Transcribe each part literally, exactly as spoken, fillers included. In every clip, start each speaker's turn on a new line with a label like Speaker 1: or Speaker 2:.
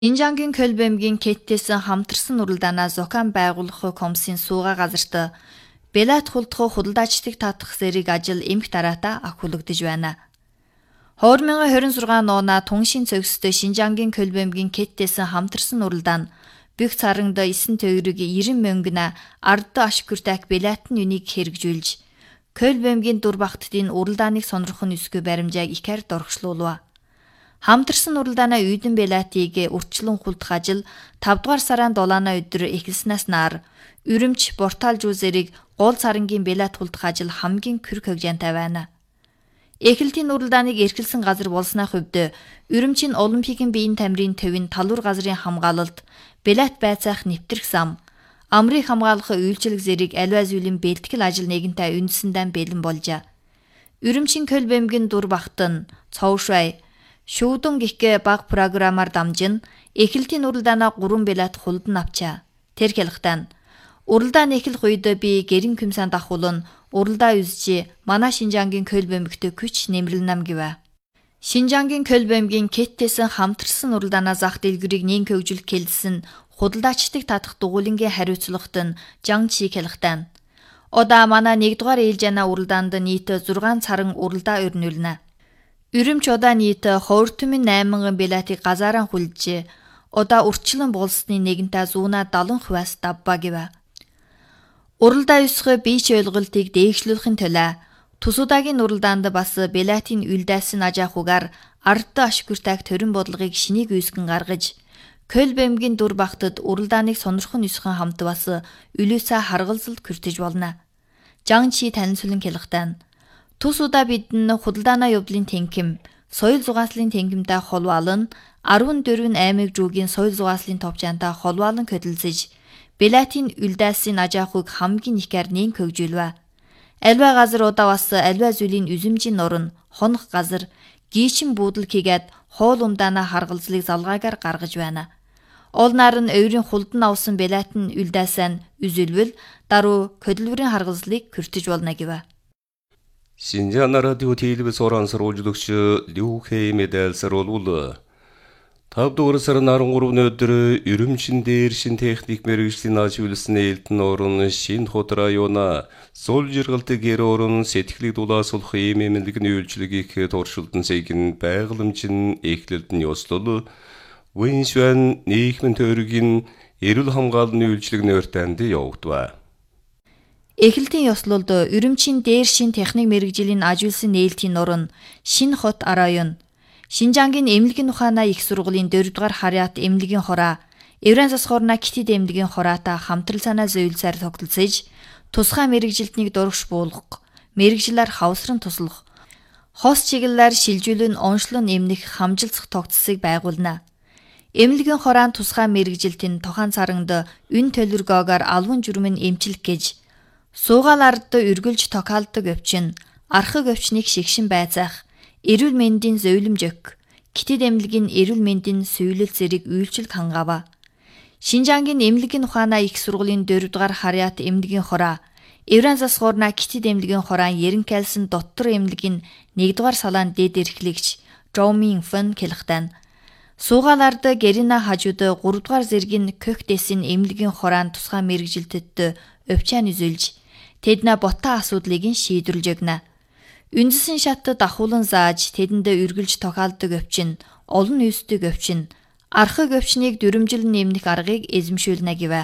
Speaker 1: Шинжаангийн Көлбөмбөгийн Кэттээсэн хамтарсан уралдаанаа Зокан байгуулах комиссийн суугаа газарт Белат хулдах худалдаачдыг татах зэрэг ажил эмх дараатаа ахиулагдж байна. две тысячи двадцать шесть оноо Туншийн цогцтой Шинжаангийн Көлбөмбөгийн Кэттээсэн хамтарсан уралдаан бүх царангад эсэн төгрөг ninety мөнгөна ард ашигүртайх Белатын үнийг хэрэгжүүлж Көлбөмбөгийн дур багтдын уралдааныг сонирхон өсгөө баримжааг ихээр дургшлуулва. Хамтарсан уралдаанаа Үйдэн Белатыг урьдчилан хулдах ажил five дугаар сарын seventh өдөр эхэлснээс нар Үрэмч Борталжуу зэрэг гол царангийн Белат хулдах ажил хамгийн көрк хөгжинтэй байна. Эхлэлтийн уралдааныг эрхэлсэн газар болсны хувьд Үрэмчийн Олимпикийн биеийн тамирын төвийн талуур газрын хамгаалалт Белат байцаах нэвтрэх зам амрыг хамгаалах үйлчилэг зэрэг аливаа зүйлийн бэлтгэл ажил нэгэнтэй үндсэндээ бэлэн болжээ. Үрэмчийн Көлбөмбөгийн дур багт нь Цовшбай Шүүдэн гих баг програмаар дамжин эхлэлтийн уралдаанаа three Белат хулдан авчаа. Тэр хэлэхдээ уралдаан эхлэх үед би гэрэн күмсэн дахуулан уралдаа үзжи манай Шинжаангийн Көлбөмбөгт күч нэмэрлэнам гэвэ. Шинжаангийн Көлбөмбөгийн Кэттээсэн хамтарсан уралдаанаа зах дэлгүүрийг нэн хөгжүүлэх хэлсэн худалдаачдыг татах дугуулингийн хариуцлагт нь Жан Чи хэлэхдээ одаа манай one дугаар ээлжаана уралдаанд нийт six царан уралдаа өрнүүлнэ. Үрэмч удаа нийт two thousand Белатыг газаараа хүлжээ. Удаа урьдчилан болсны нэгэнтээ one seventy хувиас давбаа гэвэ. Уралдаа ёсгоо бийч ойлголтыг дээгшлүүлэхин төлөө Тусуудагийн уралдаанд бас Белатын үлдээсэн ажаахугаар ард ашигүртайх төрийн бодлогыг шинийг үүсгэн гаргаж Көлбөмбөгийн дур багтад уралдааныг сонирхон өсгөн хамт бас үлээсээ харгалзалд хүртэж болно. Жан Чи танилцуулан хэлэхдээ Тусуудаа бидэн худалдаанаа явдлын тэнхим, соёл зугааслын тэнхимтэй холбоолон fourteen аймаг жуугийн соёл зугааслын товчаантай холбоолон хөдөлсөж Белатын үлдээсийн ажаахуйг хамгийн ихээр нэн хөгжүүлвэ. Аливаа газар удаа бас аливаа зүйлийн үзэмжийн нурн, хонох газар, гийчин буудал хийгээд хоол умдаанаа харгалзлыг залгаагаар гаргаж байна. Олнаар нь өөрийн хулдан авсан Белатын үлдээсэн үзүүлвэл даруй хөдөлмөрийн харгалзлыг хүртэж болно гэвэ.
Speaker 2: Шинжаан радио телевиз орансруулагч Лю Хэй мэдээлсэруулвал five дугаар сарын thirteen өдөр Үрэмчин дээр шин техник мэргэжлийн ажигласан ээлтэн орон Шинэ Хот района Сул жиргалт гэр орон сэтгэлийг дулаасуулах ийм эмнэлгийн үйлчлэгийг туршилтан зэгийн байгууламжийн эхлэлд нь ёслол Вэншвэн нийгмийн тойргийн эрүүл хамгааллын үйлчлэг нойртанд явагдав.
Speaker 1: Эхлэлтийн ёслолд Үрэмчийн дээр шин техник мэргэжлийн ажигласан нээлтийн нурн Шинэ Хот район Шинжаангийн эмнэлгийн ухаанаа их сургуулийн four дугаар харьяат эмнэлгийн хороо Евран засхорна Китэд эмнэлгийн хороотой хамтралцаанаа зөөлсөөр тогтолцож тусгай мэргэжилтнийг дурагш буулгах, мэргэжлээр хавсран туслах, хос чиглэлээр шилжүүлэн онцлон эмнэх хамжилцах тогтцыг байгуулна. Эмнэлгийн хороон тусгай мэргэжилтийн тохон царангад үн төлөвлөгөөгөөр албан журмын эмчлэх гэж суугаал ард үргэлж токаалдаг өвчин, архаг өвчнийг шигшин байцаах, эрүүл мэндийн зөөлөмж өг, Китэд эмнэлгийн эрүүл мэндийн сүййлэл зэрэг үйлчлэг хангава. Шинжаангийн эмнэлгийн ухаанаа их сургуулийн four дугаар харьяат эмнэлгийн хороо, Евран засхорна Китэд эмнэлгийн хороон Ерөнкайлсан доттор эмнэлгийн one дугаар салаан дэд эрхлэгч Жомин Фэн хэлэхдээ суугаал ард Гэрина хажууд three дугаар зэргийн Көхтэсийн эмнэлгийн хороон тусгай мэргэжилтэд өвчаан үзүүлж тэднэ ботаа асуудлыг шийдвэрлэж өгнө. Үндэсэн шат дахуулан зааж тэдэндээ үргэлж тохиолдог өвчин, олон нөөцтэй өвчин, архаг өвчнийг дүрмжилэн нэмэх аргыг эзэмшүүлнэ гэвэ.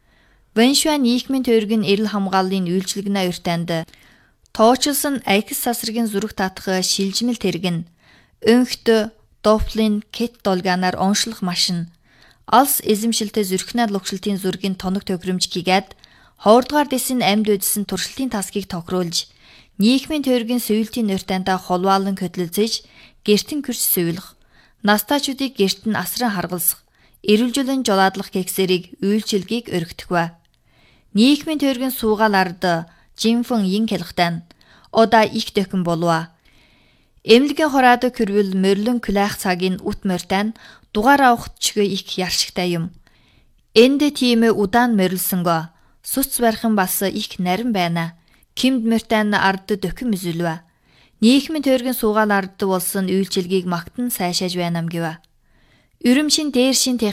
Speaker 1: Вэншвэн нийгмийн тойргийн эрүүл хамгааллын үйлчлэгнээ өртөнд тоочилсан X сасргийн зүрх татах шилжмэл тэргэн, өнхт Доплин кет долгаанаар оншлох машин, алс эзэмшилтэй зүрхнээ лугшилтын зүргийн тоног тохиромж хийгээд Хоордугаар дэсийн амьд үдсэн туршилтын тасгийг тохируулж, нийгмийн тойргийн сүйэлтийн нойртантай холбоолон хөдөлсөж, гэртэн күрс сүййлэх, настаачуудыг гэртэн асран харгалзах, эрүүлжүүлэн жолоодлох гэгсэрийг үйлчилгийг өргөтгвэ. Нийгмийн тойргийн суугаал ард Жинфэн ин хэлэхдээ удаа их дөхөн болов. Эмнэлгийн хороод көрвөл мөрлөн күлээх цагийн ут морьтан дугаар авахт ч их яршигтай юм. Энд тийм удаан морилсонго. Сүц бархан бас их нарийн байна. Кимд мөртэн ард дөхөн мүзүүлвэ. Нийгмийн тойргийн суугаал ард болсон үйлчилгийг магтан сайшааж байнам гэвэ. Үрүмчин дээр шин